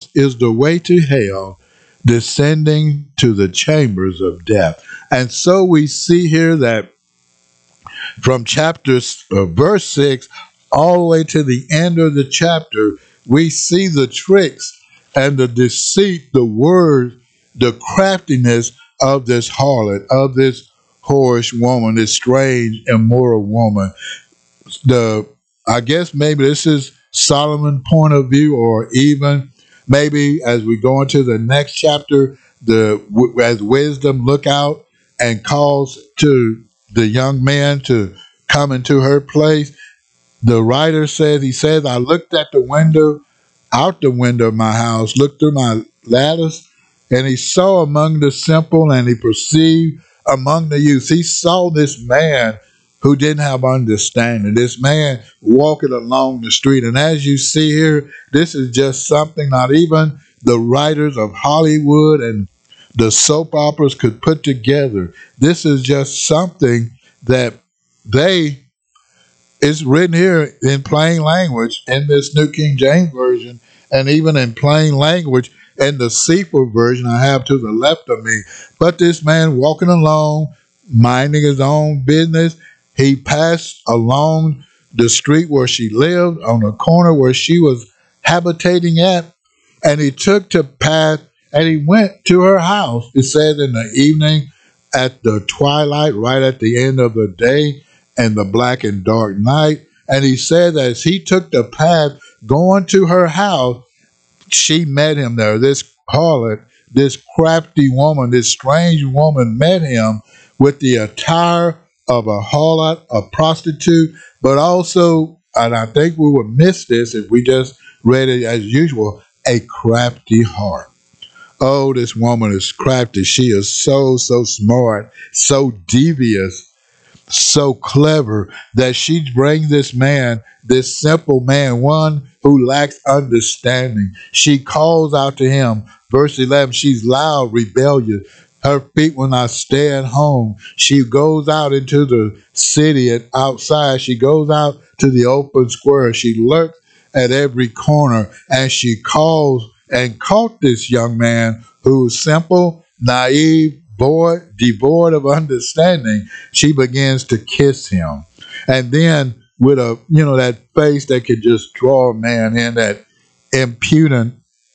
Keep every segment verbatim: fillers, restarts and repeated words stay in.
house is the way to hell, descending to the chambers of death. And so we see here that from chapter uh, verse six all the way to the end of the chapter, we see the tricks and the deceit, the word, the craftiness of this harlot, of this whorish woman, this strange, immoral woman. The I guess maybe this is Solomon's point of view, or even maybe as we go into the next chapter, the as wisdom look out and calls to the young man to come into her place. The writer says, he says, I looked at the window, out the window of my house, looked through my lattice, and he saw among the simple, and he perceived among the youth. He saw this man who didn't have understanding, this man walking along the street. And as you see here, this is just something not even the writers of Hollywood and the soap operas could put together. This is just something that they, it's written here in plain language in this New King James Version, and even in plain language in the Sefer version I have to the left of me. But this man walking along, minding his own business, he passed along the street where she lived, on the corner where she was habitating at, and he took the path and he went to her house. It said in the evening, at the twilight, right at the end of the day, and the black and dark night. And he said that as he took the path going to her house, she met him there. This harlot, this crafty woman, this strange woman met him with the attire of a harlot, a prostitute, but also, and I think we would miss this if we just read it as usual, a crafty heart. Oh, this woman is crafty. She is so, so smart, so devious, so clever that she brings this man, this simple man, one who lacks understanding. She calls out to him. Verse eleven, she's loud, rebellious. Her feet will not stay at home. She goes out into the city and outside. She goes out to the open square. She lurks at every corner, and she calls and caught this young man who is simple, naive, boy, devoid of understanding. She begins to kiss him. And then with a, you know, that face that could just draw a man in, that impudent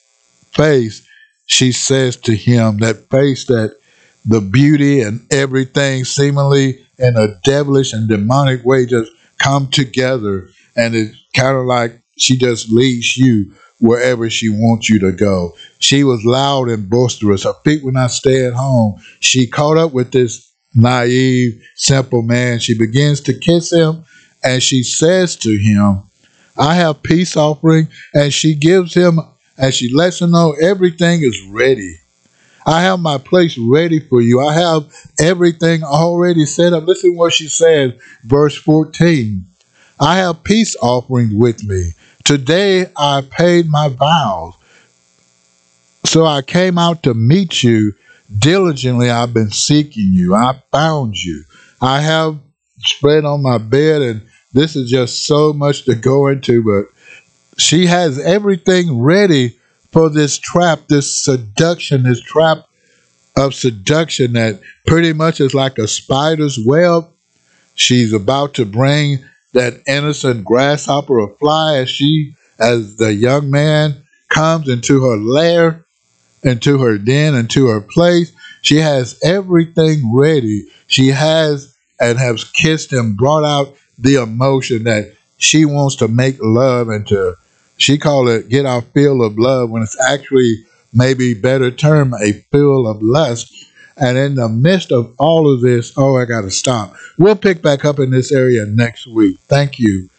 face, she says to him, that face that the beauty and everything seemingly in a devilish and demonic way just come together. And it's kind of like she just leads you wherever she wants you to go. She was loud and boisterous. Her feet would not stay at home. She caught up with this naive, simple man. She begins to kiss him, and she says to him, I have peace offering, and she gives him, and she lets him know everything is ready. I have my place ready for you. I have everything already set up. Listen what she says, verse fourteen. I have peace offerings with me. Today I paid my vows. So I came out to meet you. Diligently I've been seeking you. I found you. I have spread on my bed, and this is just so much to go into, but she has everything ready for this trap, this seduction, this trap of seduction that pretty much is like a spider's web. She's about to bring that innocent grasshopper or fly as she, as the young man comes into her lair, into her den, into her place. She has everything ready. She has and has kissed him, brought out the emotion that she wants to make love and to, she call it get our fill of love, when it's actually maybe better term, a fill of lust. And in the midst of all of this, oh, I got to stop. We'll pick back up in this area next week. Thank you